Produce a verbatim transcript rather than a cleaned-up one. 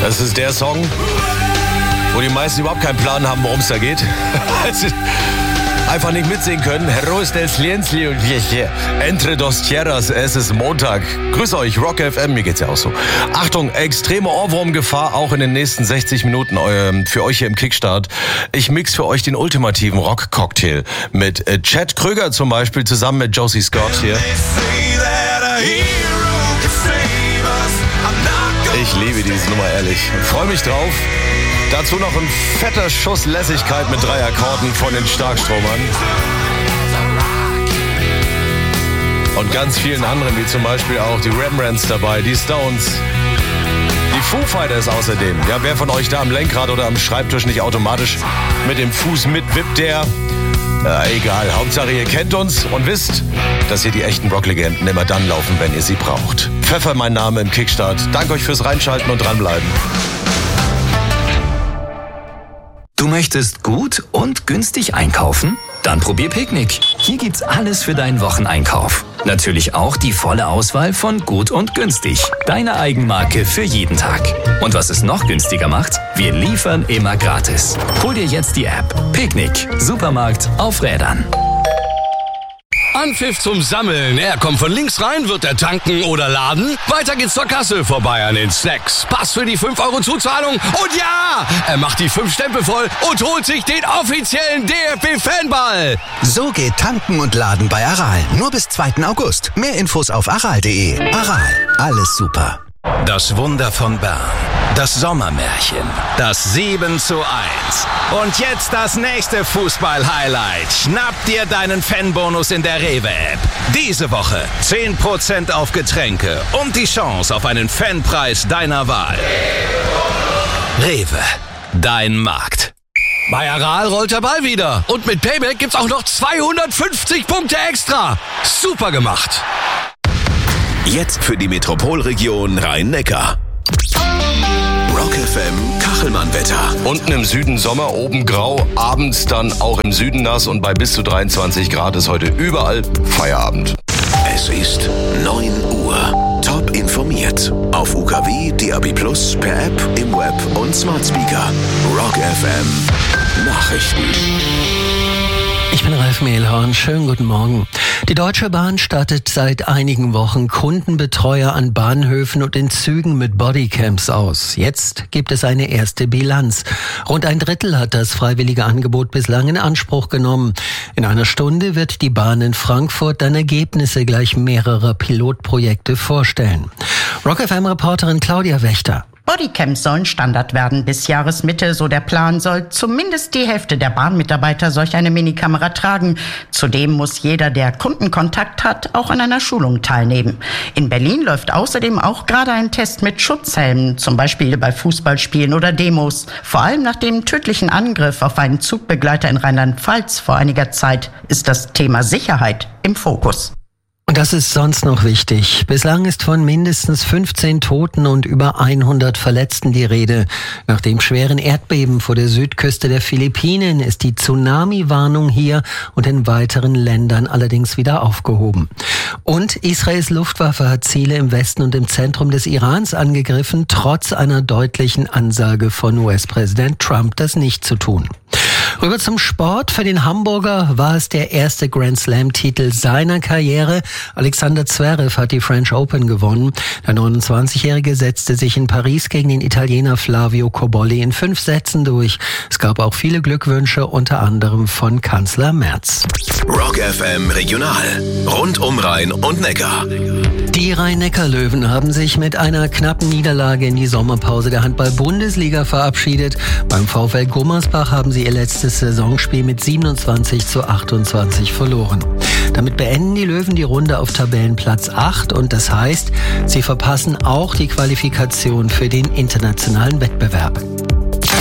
Das ist der Song, wo die meisten überhaupt keinen Plan haben, worum es da geht. Einfach nicht mitsehen können. Heroes del Silencio und Entre dos Tierras. Es ist Montag. Grüß euch, Rock F M. Mir geht's ja auch so. Achtung, extreme Ohrwurmgefahr auch in den nächsten sechzig Minuten für euch hier im Kickstart. Ich mix für euch den ultimativen Rock-Cocktail mit Chad Krüger zum Beispiel zusammen mit Josie Scott hier. Ich liebe diese Nummer, ehrlich. Freue mich drauf. Dazu noch ein fetter Schuss Lässigkeit mit drei Akkorden von den Starkstromern. Und ganz vielen anderen, wie zum Beispiel auch die Rembrandts dabei, die Stones, die Foo Fighters außerdem. Ja, wer von euch da am Lenkrad oder am Schreibtisch nicht automatisch mit dem Fuß mitwippt, der... Äh, egal, Hauptsache ihr kennt uns und wisst, dass hier die echten Rocklegenden immer dann laufen, wenn ihr sie braucht. Pfeffer mein Name im Kickstart. Danke euch fürs Reinschalten und dranbleiben. Du möchtest gut und günstig einkaufen? Dann probier Picknick. Hier gibt's alles für deinen Wocheneinkauf. Natürlich auch die volle Auswahl von gut und günstig. Deine Eigenmarke für jeden Tag. Und was es noch günstiger macht? Wir liefern immer gratis. Hol dir jetzt die App. Picknick. Supermarkt auf Rädern. Anpfiff zum Sammeln. Er kommt von links rein, wird er tanken oder laden? Weiter geht's zur Kasse, vorbei an den Snacks. Pass für die fünf Euro Zuzahlung und ja, er macht die fünf Stempel voll und holt sich den offiziellen D F B-Fanball. So geht Tanken und Laden bei Aral. Nur bis zweiten August. Mehr Infos auf aral punkt de. Aral, alles super. Das Wunder von Bern. Das Sommermärchen. Das sieben zu eins. Und jetzt das nächste Fußball-Highlight. Schnapp dir deinen Fanbonus in der Rewe-App. Diese Woche zehn Prozent auf Getränke und die Chance auf einen Fanpreis deiner Wahl. Rewe, dein Markt. Bei Aral rollt der Ball wieder. Und mit Payback gibt's auch noch zweihundertfünfzig Punkte extra. Super gemacht. Jetzt für die Metropolregion Rhein-Neckar. Rock F M Kachelmann-Wetter. Unten im Süden Sommer, oben grau, abends dann auch im Süden nass und bei bis zu dreiundzwanzig Grad ist heute überall Feierabend. Es ist neun Uhr. Top informiert. Auf U K W, D A B Plus, per App, im Web und Smart Speaker. Rock F M Nachrichten. Ich bin Ralf Mehlhorn. Schönen guten Morgen. Die Deutsche Bahn stattet seit einigen Wochen Kundenbetreuer an Bahnhöfen und in Zügen mit Bodycams aus. Jetzt gibt es eine erste Bilanz. Rund ein Drittel hat das freiwillige Angebot bislang in Anspruch genommen. In einer Stunde wird die Bahn in Frankfurt dann Ergebnisse gleich mehrerer Pilotprojekte vorstellen. Rock F M-Reporterin Claudia Wächter. Bodycams sollen Standard werden bis Jahresmitte, so der Plan, soll zumindest die Hälfte der Bahnmitarbeiter solch eine Minikamera tragen. Zudem muss jeder, der Kundenkontakt hat, auch an einer Schulung teilnehmen. In Berlin läuft außerdem auch gerade ein Test mit Schutzhelmen, zum Beispiel bei Fußballspielen oder Demos. Vor allem nach dem tödlichen Angriff auf einen Zugbegleiter in Rheinland-Pfalz vor einiger Zeit ist das Thema Sicherheit im Fokus. Und das ist sonst noch wichtig. Bislang ist von mindestens fünfzehn Toten und über hundert Verletzten die Rede. Nach dem schweren Erdbeben vor der Südküste der Philippinen ist die Tsunami-Warnung hier und in weiteren Ländern allerdings wieder aufgehoben. Und Israels Luftwaffe hat Ziele im Westen und im Zentrum des Irans angegriffen, trotz einer deutlichen Ansage von U S-Präsident Trump, das nicht zu tun. Rüber zum Sport. Für den Hamburger war es der erste Grand Slam-Titel seiner Karriere. Alexander Zverev hat die French Open gewonnen. Der neunundzwanzigjährige setzte sich in Paris gegen den Italiener Flavio Cobolli in fünf Sätzen durch. Es gab auch viele Glückwünsche, unter anderem von Kanzler Merz. Rock F M Regional. Rund um Rhein und Neckar. Die Rhein-Neckar-Löwen haben sich mit einer knappen Niederlage in die Sommerpause der Handball-Bundesliga verabschiedet. Beim VfL Gummersbach haben sie ihr letztes Saisonspiel mit siebenundzwanzig zu achtundzwanzig verloren. Damit beenden die Löwen die Runde auf Tabellenplatz acht und das heißt, sie verpassen auch die Qualifikation für den internationalen Wettbewerb.